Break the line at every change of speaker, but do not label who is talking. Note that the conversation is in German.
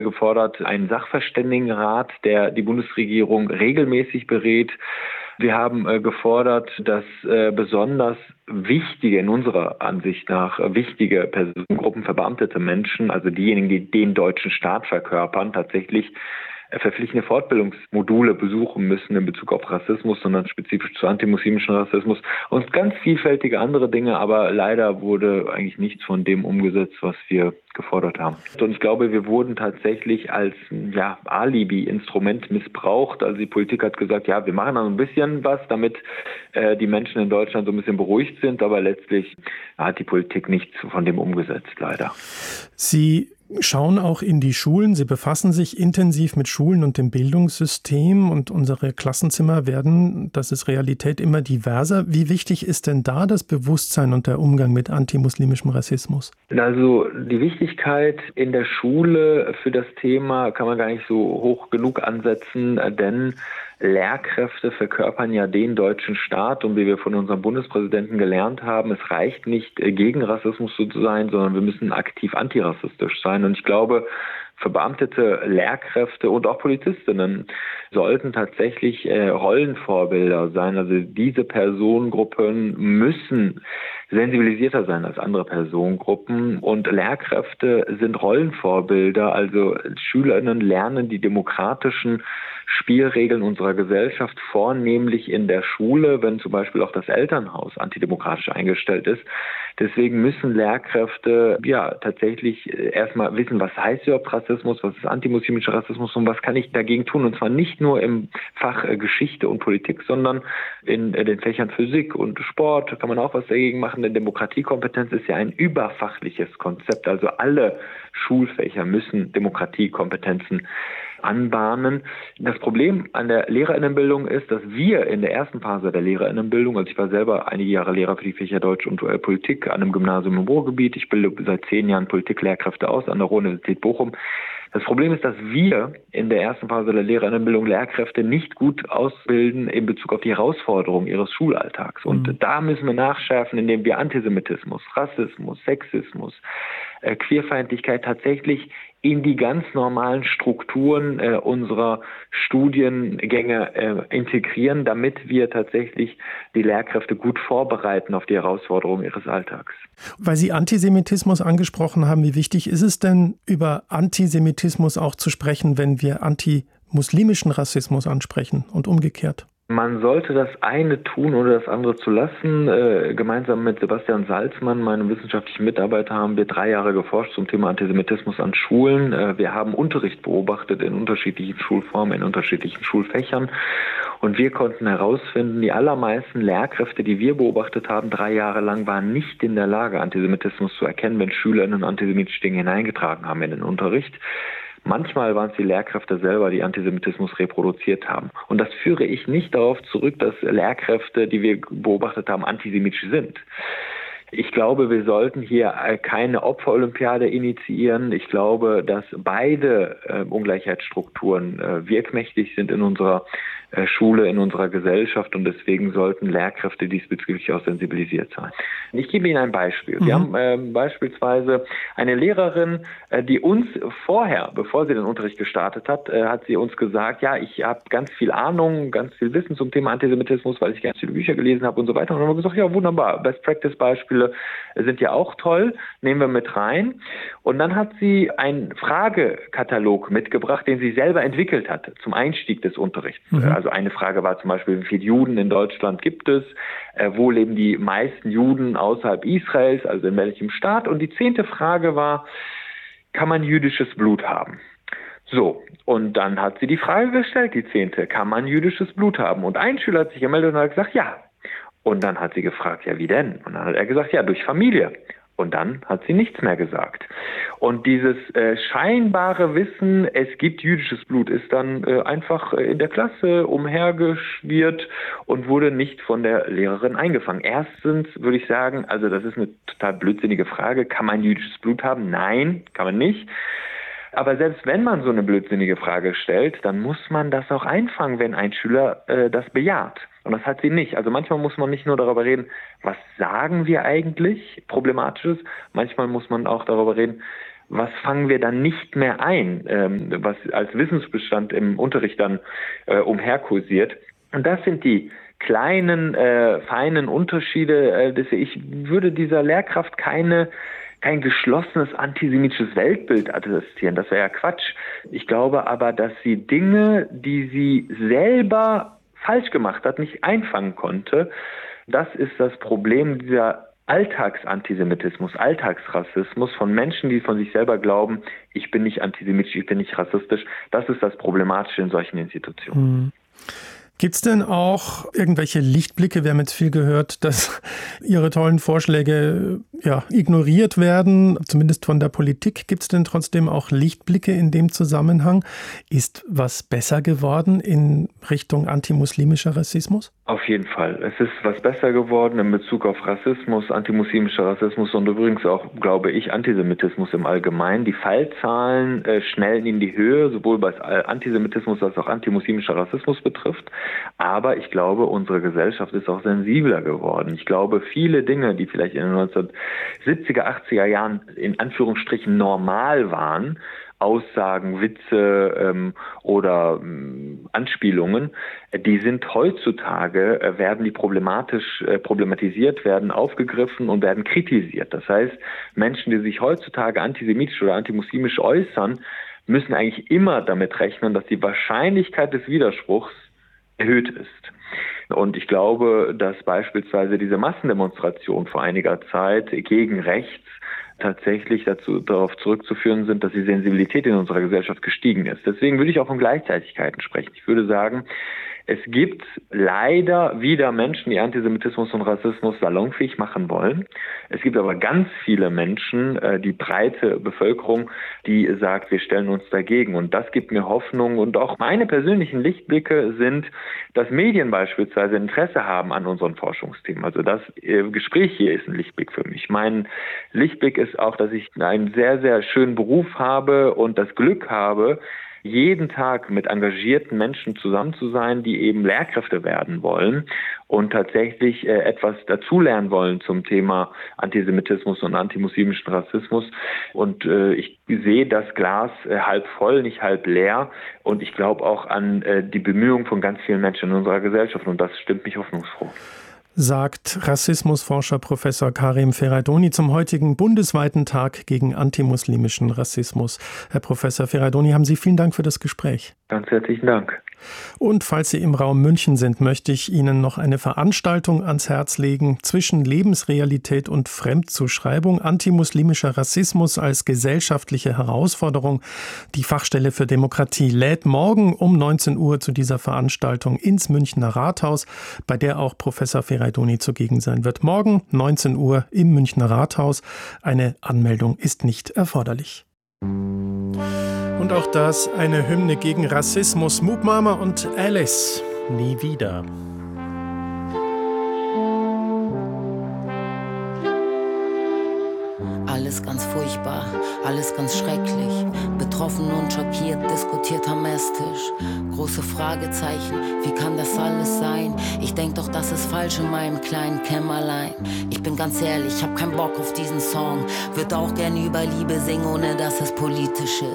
gefordert einen Sachverständigenrat, der die Bundesregierung regelmäßig berät. Wir haben gefordert, dass besonders wichtige, in unserer Ansicht nach wichtige Personengruppen, verbeamtete Menschen, also diejenigen, die den deutschen Staat verkörpern, tatsächlich verpflichtende Fortbildungsmodule besuchen müssen in Bezug auf Rassismus, sondern spezifisch zu antimuslimischen Rassismus und ganz vielfältige andere Dinge, aber leider wurde eigentlich nichts von dem umgesetzt, was wir gefordert haben. Und ich glaube, wir wurden tatsächlich als Alibi-Instrument missbraucht. Also die Politik hat gesagt, ja, wir machen da ein bisschen was, damit die Menschen in Deutschland so ein bisschen beruhigt sind, aber letztlich hat die Politik nichts von dem umgesetzt, leider.
Sie schauen auch in die Schulen. Sie befassen sich intensiv mit Schulen und dem Bildungssystem und unsere Klassenzimmer werden, das ist Realität, immer diverser. Wie wichtig ist denn da das Bewusstsein und der Umgang mit antimuslimischem Rassismus?
Also die Wichtigkeit in der Schule für das Thema kann man gar nicht so hoch genug ansetzen, denn Lehrkräfte verkörpern ja den deutschen Staat und wie wir von unserem Bundespräsidenten gelernt haben, es reicht nicht, gegen Rassismus zu sein, sondern wir müssen aktiv antirassistisch sein. Und ich glaube, verbeamtete Lehrkräfte und auch Polizistinnen sollten tatsächlich Rollenvorbilder sein. Also diese Personengruppen müssen sensibilisierter sein als andere Personengruppen und Lehrkräfte sind Rollenvorbilder. Also SchülerInnen lernen die demokratischen Spielregeln unserer Gesellschaft vornehmlich in der Schule, wenn zum Beispiel auch das Elternhaus antidemokratisch eingestellt ist. Deswegen müssen Lehrkräfte tatsächlich erstmal wissen, was heißt überhaupt Rassismus, was ist antimuslimischer Rassismus und was kann ich dagegen tun. Und zwar nicht nur im Fach Geschichte und Politik, sondern in den Fächern Physik und Sport kann man auch was dagegen machen. Denn Demokratiekompetenz ist ja ein überfachliches Konzept. Also alle Schulfächer müssen Demokratiekompetenzen anbahnen. Das Problem an der Lehrerinnenbildung ist, dass wir in der ersten Phase der Lehrerinnenbildung, also ich war selber einige Jahre Lehrer für die Fächer Deutsch und Politik an einem Gymnasium im Ruhrgebiet, ich bilde seit 10 Jahren Politiklehrkräfte aus an der Ruhr-Universität Bochum. Das Problem ist, dass wir in der ersten Phase der Lehrerinnenbildung Lehrkräfte nicht gut ausbilden in Bezug auf die Herausforderungen ihres Schulalltags. Und da müssen wir nachschärfen, indem wir Antisemitismus, Rassismus, Sexismus, Queerfeindlichkeit tatsächlich in die ganz normalen Strukturen unserer Studiengänge integrieren, damit wir tatsächlich die Lehrkräfte gut vorbereiten auf die Herausforderungen ihres Alltags.
Weil Sie Antisemitismus angesprochen haben, wie wichtig ist es denn, über Antisemitismus auch zu sprechen, wenn wir antimuslimischen Rassismus ansprechen und umgekehrt?
Man sollte das eine tun, ohne das andere zu lassen. Gemeinsam mit Sebastian Salzmann, meinem wissenschaftlichen Mitarbeiter, haben wir 3 Jahre geforscht zum Thema Antisemitismus an Schulen. Wir haben Unterricht beobachtet in unterschiedlichen Schulformen, in unterschiedlichen Schulfächern. Und wir konnten herausfinden, die allermeisten Lehrkräfte, die wir beobachtet haben, 3 Jahre lang, waren nicht in der Lage, Antisemitismus zu erkennen, wenn SchülerInnen antisemitische Dinge hineingetragen haben in den Unterricht. Manchmal waren es die Lehrkräfte selber, die Antisemitismus reproduziert haben. Und das führe ich nicht darauf zurück, dass Lehrkräfte, die wir beobachtet haben, antisemitisch sind. Ich glaube, wir sollten hier keine Opferolympiade initiieren. Ich glaube, dass beide Ungleichheitsstrukturen wirkmächtig sind in unserer Schule, in unserer Gesellschaft und deswegen sollten Lehrkräfte diesbezüglich auch sensibilisiert sein. Ich gebe Ihnen ein Beispiel. Wir haben beispielsweise eine Lehrerin, die uns vorher, bevor sie den Unterricht gestartet hat, hat sie uns gesagt, ja, ich habe ganz viel Ahnung, ganz viel Wissen zum Thema Antisemitismus, weil ich ganz viele Bücher gelesen habe und so weiter. Und dann haben wir gesagt, ja, wunderbar, Best-Practice-Beispiele sind ja auch toll, nehmen wir mit rein. Und dann hat sie einen Fragekatalog mitgebracht, den sie selber entwickelt hatte zum Einstieg des Unterrichts. Also eine Frage war zum Beispiel, wie viele Juden in Deutschland gibt es? Wo leben die meisten Juden außerhalb Israels, also in welchem Staat? Und die 10. Frage war, kann man jüdisches Blut haben? So, und dann hat sie die Frage gestellt, die 10. Kann man jüdisches Blut haben? Und ein Schüler hat sich gemeldet und hat gesagt, ja. Und dann hat sie gefragt, ja, wie denn? Und dann hat er gesagt, ja, durch Familie. Und dann hat sie nichts mehr gesagt. Und dieses scheinbare Wissen, es gibt jüdisches Blut, ist dann einfach in der Klasse umhergeschwirrt und wurde nicht von der Lehrerin eingefangen. Erstens würde ich sagen, also das ist eine total blödsinnige Frage, kann man jüdisches Blut haben? Nein, kann man nicht. Aber selbst wenn man so eine blödsinnige Frage stellt, dann muss man das auch einfangen, wenn ein Schüler das bejaht. Und das hat sie nicht. Also manchmal muss man nicht nur darüber reden, was sagen wir eigentlich Problematisches, manchmal muss man auch darüber reden, was fangen wir dann nicht mehr ein, was als Wissensbestand im Unterricht dann umherkursiert. Und das sind die kleinen, feinen Unterschiede. Ich würde dieser Lehrkraft kein geschlossenes antisemitisches Weltbild attestieren. Das wäre ja Quatsch. Ich glaube aber, dass sie Dinge, die sie selber falsch gemacht hat, nicht einfangen konnte. Das ist das Problem dieser Alltagsantisemitismus, Alltagsrassismus von Menschen, die von sich selber glauben, ich bin nicht antisemitisch, ich bin nicht rassistisch. Das ist das Problematische in solchen Institutionen.
Gibt es denn auch irgendwelche Lichtblicke? Wir haben jetzt viel gehört, dass Ihre tollen Vorschläge ignoriert werden, zumindest von der Politik. Gibt es denn trotzdem auch Lichtblicke in dem Zusammenhang? Ist was besser geworden in Richtung antimuslimischer Rassismus?
Auf jeden Fall. Es ist was besser geworden in Bezug auf Rassismus, antimuslimischer Rassismus und übrigens auch, glaube ich, Antisemitismus im Allgemeinen. Die Fallzahlen schnellen in die Höhe, sowohl was Antisemitismus als auch antimuslimischer Rassismus betrifft. Aber ich glaube, unsere Gesellschaft ist auch sensibler geworden. Ich glaube, viele Dinge, die vielleicht in den 1970er, 80er Jahren in Anführungsstrichen normal waren, Aussagen, Witze oder Anspielungen, die sind heutzutage, werden die problematisiert, werden aufgegriffen und werden kritisiert. Das heißt, Menschen, die sich heutzutage antisemitisch oder antimuslimisch äußern, müssen eigentlich immer damit rechnen, dass die Wahrscheinlichkeit des Widerspruchs erhöht ist. Und ich glaube, dass beispielsweise diese Massendemonstration vor einiger Zeit gegen rechts tatsächlich darauf zurückzuführen sind, dass die Sensibilität in unserer Gesellschaft gestiegen ist. Deswegen würde ich auch von Gleichzeitigkeiten sprechen. Ich würde sagen, es gibt leider wieder Menschen, die Antisemitismus und Rassismus salonfähig machen wollen. Es gibt aber ganz viele Menschen, die breite Bevölkerung, die sagt, wir stellen uns dagegen. Und das gibt mir Hoffnung. Und auch meine persönlichen Lichtblicke sind, dass Medien beispielsweise Interesse haben an unseren Forschungsthemen. Also das Gespräch hier ist ein Lichtblick für mich. Mein Lichtblick ist auch, dass ich einen sehr, sehr schönen Beruf habe und das Glück habe, jeden Tag mit engagierten Menschen zusammen zu sein, die eben Lehrkräfte werden wollen und tatsächlich etwas dazulernen wollen zum Thema Antisemitismus und antimuslimischen Rassismus. Und ich sehe das Glas halb voll, nicht halb leer. Und ich glaube auch an die Bemühungen von ganz vielen Menschen in unserer Gesellschaft. Und das stimmt mich hoffnungsfroh.
Sagt Rassismusforscher Professor Karim Ferraidoni zum heutigen bundesweiten Tag gegen antimuslimischen Rassismus. Herr Professor Ferraidoni, haben Sie vielen Dank für das Gespräch.
Ganz herzlichen Dank.
Und falls Sie im Raum München sind, möchte ich Ihnen noch eine Veranstaltung ans Herz legen. Zwischen Lebensrealität und Fremdzuschreibung, antimuslimischer Rassismus als gesellschaftliche Herausforderung. Die Fachstelle für Demokratie lädt morgen um 19 Uhr zu dieser Veranstaltung ins Münchner Rathaus, bei der auch Professor Ferraidoni zugegen sein wird. Morgen 19 Uhr im Münchner Rathaus. Eine Anmeldung ist nicht erforderlich. Und auch das eine Hymne gegen Rassismus. Moop Mama und Alice. Nie wieder.
Alles ganz furchtbar, alles ganz schrecklich. Betroffen und schockiert, diskutiert am Esstisch. Große Fragezeichen, wie kann das alles sein? Ich denk doch, das ist falsch in meinem kleinen Kämmerlein. Ich bin ganz ehrlich, ich hab keinen Bock auf diesen Song. Würd auch gerne über Liebe singen, ohne dass es politisch ist.